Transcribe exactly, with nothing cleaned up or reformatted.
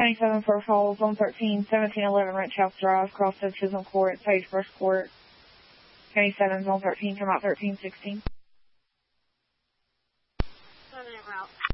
County seven, first call, zone thirteen, seventeen eleven Ranch House Drive, cross to Chisholm Court, Sagebrush Court. County seven, zone thirteen, come out thirteen sixteen. Seven route.